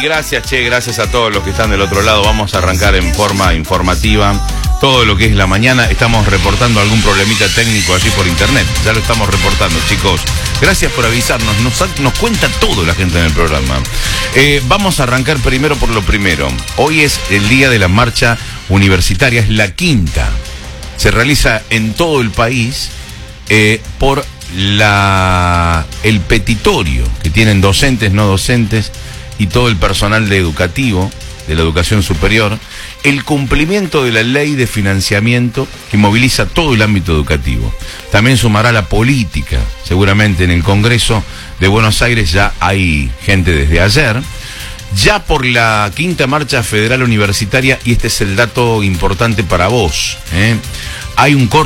gracias, gracias a todos los que están del otro lado. Vamos a arrancar en forma informativa todo lo que es la mañana. Estamos reportando algún problemita técnico allí por internet. Ya lo estamos reportando, chicos. Gracias por avisarnos. Nos cuenta todo la gente en el programa. Vamos a arrancar primero por lo primero. Hoy es el día de la marcha universitaria, es la quinta. Se realiza en todo el país por el petitorio que tienen docentes, no docentes y todo el personal educativo de la educación superior, el cumplimiento de la ley de financiamiento que moviliza todo el ámbito educativo. También sumará la política, seguramente en el Congreso de Buenos Aires ya hay gente desde ayer, ya por la quinta marcha federal universitaria, y este es el dato importante para vos, hay un corte